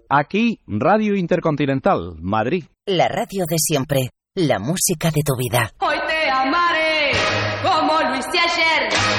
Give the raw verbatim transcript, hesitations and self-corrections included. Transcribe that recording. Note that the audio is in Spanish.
Aquí, Radio Intercontinental, Madrid. La radio de siempre, la música de tu vida. Hoy te amaré como lo hice ayer.